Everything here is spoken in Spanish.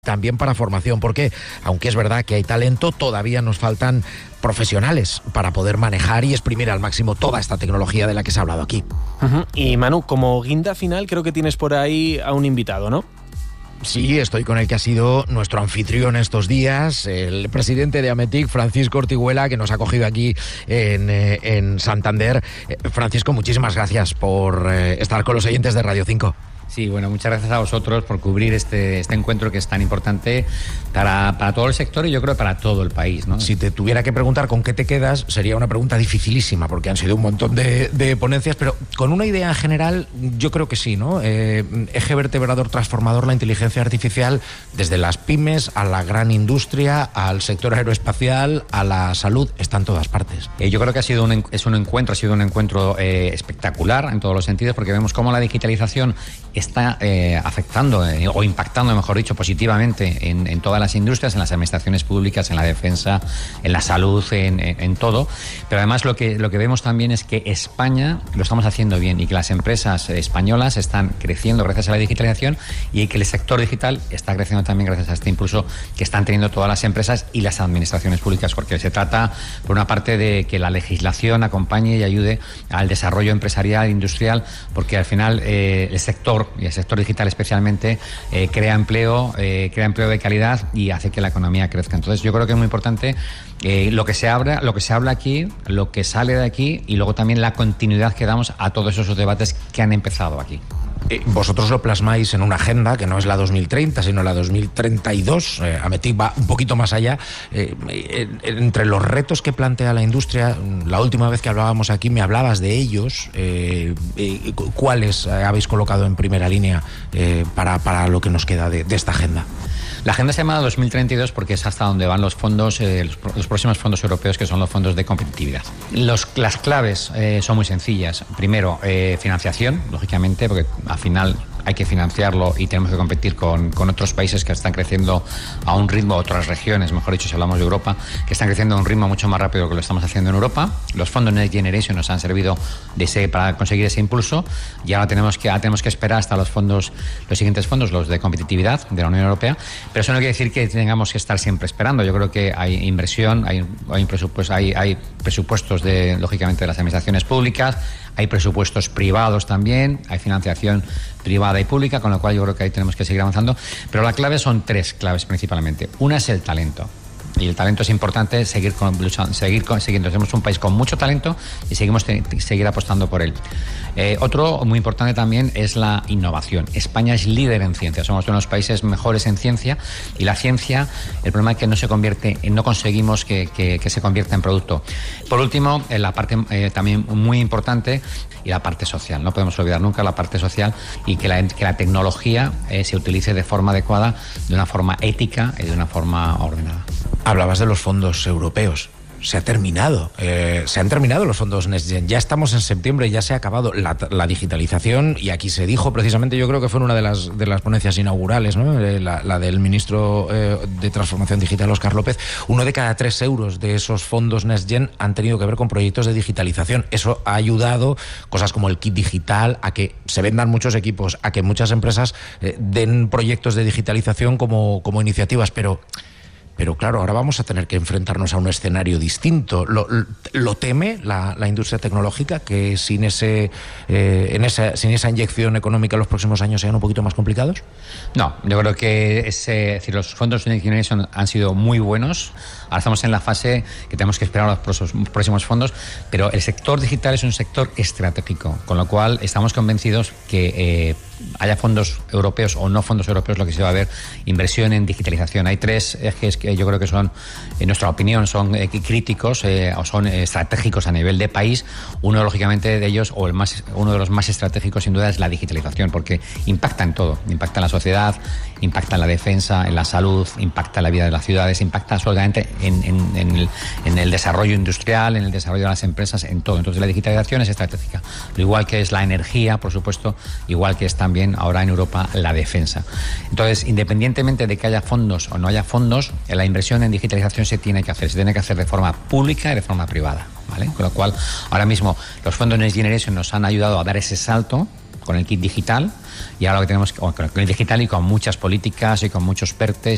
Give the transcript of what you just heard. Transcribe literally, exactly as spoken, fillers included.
también para formación, porque aunque es verdad que hay talento, todavía nos faltan profesionales para poder manejar y exprimir al máximo toda esta tecnología de la que se ha hablado aquí. Uh-huh. Y Manu, como guinda final, creo que tienes por ahí a un invitado, ¿no? Sí, estoy con el que ha sido nuestro anfitrión estos días, el presidente de Ametic, Francisco Ortiguela, que nos ha acogido aquí en, eh, en Santander. Eh, Francisco, muchísimas gracias por eh, estar con los oyentes de Radio cinco. Sí, bueno, muchas gracias a vosotros por cubrir este, este encuentro que es tan importante para, para todo el sector y yo creo para todo el país, ¿no? Si te tuviera que preguntar con qué te quedas, sería una pregunta dificilísima, porque han sido un montón de, de ponencias, pero con una idea en general, yo creo que sí, ¿no? Eh, eje vertebrador transformador, la inteligencia artificial, desde las pymes a la gran industria, al sector aeroespacial, a la salud, está en todas partes. Eh, yo creo que ha sido un, es un encuentro, ha sido un encuentro eh, espectacular en todos los sentidos, porque vemos cómo la digitalización está eh, afectando eh, o impactando, mejor dicho, positivamente en, en todas las industrias, en las administraciones públicas, en la defensa, en la salud, en, en, en todo. Pero además lo que, lo que vemos también es que España lo estamos haciendo bien y que las empresas españolas están creciendo gracias a la digitalización y que el sector digital está creciendo también gracias a este impulso que están teniendo todas las empresas y las administraciones públicas, porque se trata, por una parte, de que la legislación acompañe y ayude al desarrollo empresarial, industrial, porque al final eh, el sector y el sector digital especialmente eh, crea empleo, eh, crea empleo de calidad y hace que la economía crezca. Entonces yo creo que es muy importante eh, lo que se habla, lo que se habla aquí, lo que sale de aquí y luego también la continuidad que damos a todos esos debates que han empezado aquí. Eh, vosotros lo plasmáis en una agenda que no es la dos mil treinta, sino la dos mil treinta y dos. Eh, Ametic va un poquito más allá. Eh, eh, entre los retos que plantea la industria, la última vez que hablábamos aquí me hablabas de ellos. Eh, eh, ¿Cuáles habéis colocado en primera línea eh, para, para lo que nos queda de, de esta agenda? La agenda se llama dos mil treinta y dos porque es hasta donde van los fondos, eh, los, los próximos fondos europeos, que son los fondos de competitividad. Los, las claves eh, son muy sencillas. Primero, eh, financiación, lógicamente, porque al final hay que financiarlo y tenemos que competir con, con otros países que están creciendo a un ritmo, otras regiones, mejor dicho, si hablamos de Europa, que están creciendo a un ritmo mucho más rápido que lo estamos haciendo en Europa. Los fondos Next Generation nos han servido de ese, para conseguir ese impulso y ahora tenemos que, ahora tenemos que esperar hasta los fondos, los siguientes fondos, los de competitividad de la Unión Europea, pero eso no quiere decir que tengamos que estar siempre esperando. Yo creo que hay inversión, hay, hay, presupuestos, hay, hay presupuestos de, lógicamente, de las administraciones públicas, hay presupuestos privados también, hay financiación privada y pública, con lo cual yo creo que ahí tenemos que seguir avanzando. Pero la clave son tres claves principalmente. Una es el talento. Y el talento es importante seguir con, seguir consiguiendo. Somos un país con mucho talento y seguimos te, seguir apostando por él. Eh, otro muy importante también es la innovación. España es líder en ciencia. Somos uno de los países mejores en ciencia y la ciencia, el problema es que no se convierte, no conseguimos que, que, que se convierta en producto. Por último, en la parte eh, también muy importante y la parte social. No podemos olvidar nunca la parte social y que la, que la tecnología eh, se utilice de forma adecuada, de una forma ética y de una forma ordenada. Hablabas de los fondos europeos. Se ha terminado, eh, se han terminado los fondos Next Gen. Ya estamos en septiembre, ya se ha acabado la, la digitalización y aquí se dijo precisamente, yo creo que fue en una de las, de las ponencias inaugurales, ¿no? Eh, la, la del ministro eh, de Transformación Digital, Óscar López. Uno de cada tres euros de esos fondos Next Gen han tenido que ver con proyectos de digitalización. Eso ha ayudado, cosas como el kit digital, a que se vendan muchos equipos, a que muchas empresas eh, den proyectos de digitalización como, como iniciativas, pero... Pero claro, ahora vamos a tener que enfrentarnos a un escenario distinto. ¿Lo, lo teme la, la industria tecnológica que sin, ese, eh, en esa, sin esa inyección económica los próximos años sean un poquito más complicados? No, yo creo que ese, es decir, los fondos Next Generation han sido muy buenos. Ahora estamos en la fase que tenemos que esperar a los próximos fondos, pero el sector digital es un sector estratégico, con lo cual estamos convencidos que eh, haya fondos europeos o no fondos europeos, lo que se va a ver, inversión en digitalización. Hay tres ejes que yo creo que son, en nuestra opinión, son eh, críticos eh, o son eh, estratégicos a nivel de país. Uno, lógicamente, de ellos, o el más, uno de los más estratégicos, sin duda, es la digitalización, porque impacta en todo. Impacta en la sociedad, impacta en la defensa, en la salud, impacta en la vida de las ciudades, impacta absolutamente en, en, en, el, en el desarrollo industrial, en el desarrollo de las empresas, en todo. Entonces, la digitalización es estratégica. Lo igual que es la energía, por supuesto, igual que es también ahora en Europa la defensa. Entonces, independientemente de que haya fondos o no haya fondos, la inversión en digitalización se tiene que hacer, se tiene que hacer de forma pública y de forma privada, ¿vale? Con lo cual, ahora mismo los fondos Next Generation nos han ayudado a dar ese salto con el kit digital y ahora lo que tenemos con el digital y con muchas políticas y con muchos PERTES